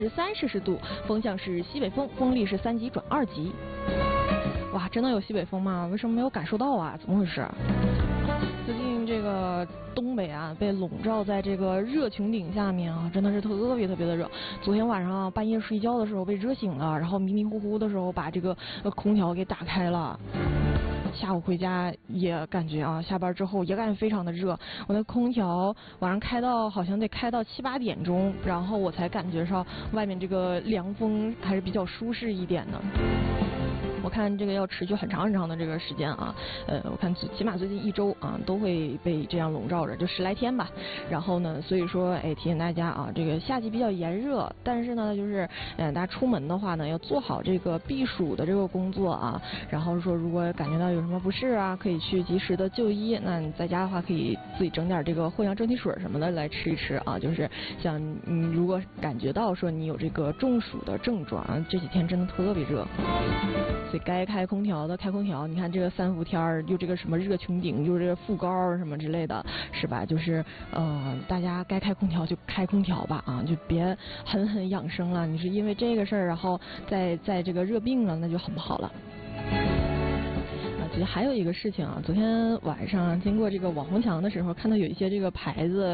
30°，风向是西北风，风力是3级转2级。哇，真的有西北风吗？为什么没有感受到啊？怎么回事？最近这个东北啊，被笼罩在这个热穹顶下面啊，真的是特别的热。昨天晚上半夜睡觉的时候被热醒了，然后迷迷糊糊的时候把这个空调给打开了。下午回家也感觉啊，下班之后也感觉非常的热。我那空调晚上开到好像得开到7、8点钟，然后我才感觉上外面这个凉风还是比较舒适一点的。我看这个要持续很长的这个时间啊，我看起码最近1周啊都会被这样笼罩着，就10来天吧。然后呢，所以说提醒大家啊，这个夏季比较炎热，但是呢就是大家出门的话呢要做好这个避暑的这个工作啊。然后说如果感觉到有什么不适啊，可以去及时的就医。那你在家的话可以自己整点这个藿香正气水什么的来吃一吃啊。就是像你如果感觉到说你有这个中暑的症状啊，这几天真的特别热。所以该开空调的开空调，你看这个3伏天儿，又这个什么热穹顶，又这个副高什么之类的，是吧？就是大家该开空调就开空调吧啊，就别狠养生了。你是因为这个事儿，然后在这个热病了，那就很不好了。其实还有一个事情啊，昨天晚上经过这个网红墙的时候，看到有一些这个牌子，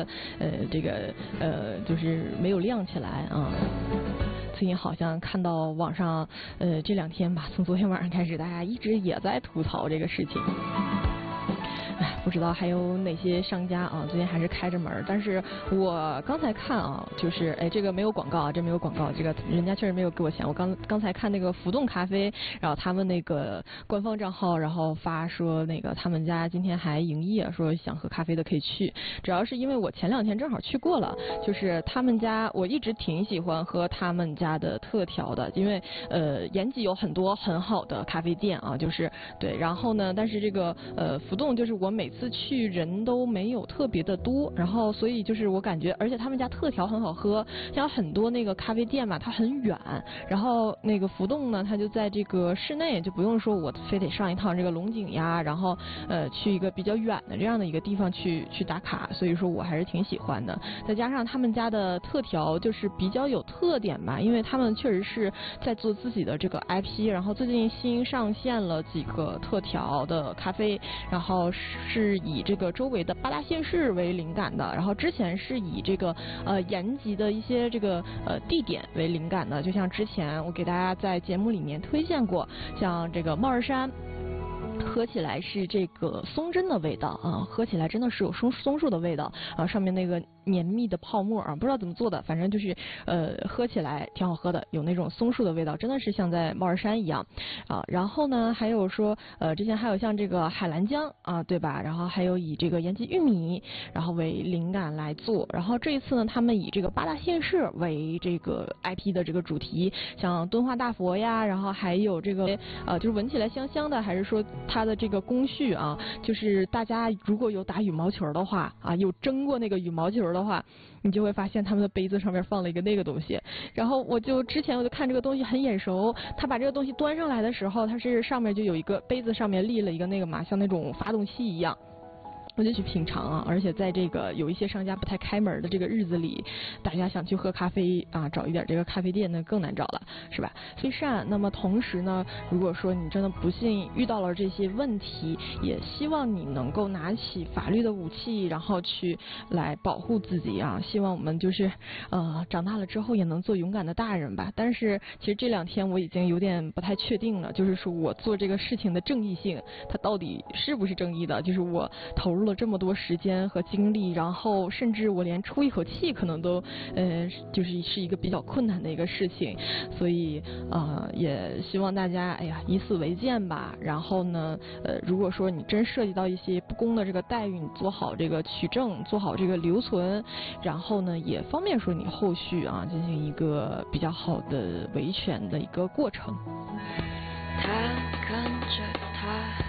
就是没有亮起来啊。最近好像看到网上，这2天吧，从昨天晚上开始，大家一直也在吐槽这个事情。不知道还有哪些商家啊，最近还是开着门。但是我刚才看啊，就是这个没有广告啊，这没有广告，这个人家确实没有给我钱。我刚才看那个浮动咖啡，然后他们那个官方账号，然后发说那个他们家今天还营业，说想喝咖啡的可以去。主要是因为我前2天正好去过了，就是他们家我一直挺喜欢喝他们家的特调的，因为延吉有很多很好的咖啡店啊，就是对，然后呢，但是这个浮动就是我每次去人都没有特别的多，然后所以就是我感觉，而且他们家特调很好喝，像很多那个咖啡店嘛，它很远，然后那个浮动呢，它就在这个室内，就不用说我非得上一趟这个龙井呀，然后去一个比较远的这样的一个地方去打卡，所以说我还是挺喜欢的。再加上他们家的特调就是比较有特点吧，因为他们确实是在做自己的这个 IP， 然后最近新上线了几个特调的咖啡，然后是以这个周围的8大县市为灵感的，然后之前是以这个延吉的一些这个地点为灵感的，就像之前我给大家在节目里面推荐过，像这个帽儿山。喝起来是这个松针的味道啊，喝起来真的是有松树的味道啊，上面那个绵密的泡沫啊，不知道怎么做的，反正就是喝起来挺好喝的，有那种松树的味道，真的是像在帽儿山一样啊。然后呢，还有说之前还有像这个海蓝姜啊，对吧？然后还有以这个延吉玉米然后为灵感来做，然后这一次呢，他们以这个8大县市为这个 IP 的这个主题，像敦化大佛呀，然后还有这个就是闻起来香香的，还是说它的这个工序啊，就是大家如果有打羽毛球的话啊，有蒸过那个羽毛球的话，你就会发现他们的杯子上面放了一个那个东西。然后之前我就看这个东西很眼熟，他把这个东西端上来的时候，它是上面就有一个杯子上面立了一个那个嘛，像那种发动器一样。我就去品尝啊，而且在这个有一些商家不太开门的这个日子里，大家想去喝咖啡啊，找一点这个咖啡店呢更难找了，是吧？飞善。那么同时呢，如果说你真的不幸遇到了这些问题，也希望你能够拿起法律的武器，然后去来保护自己啊。希望我们就是长大了之后也能做勇敢的大人吧。但是其实这2天我已经有点不太确定了，就是说我做这个事情的正义性，它到底是不是正义的？就是我投入了这么多时间和精力，然后甚至我连出一口气可能都就是一个比较困难的一个事情，所以也希望大家以此为鉴吧。然后呢如果说你真涉及到一些不公的这个待遇，你做好这个取证，做好这个留存，然后呢也方便说你后续啊进行一个比较好的维权的一个过程。 他看着他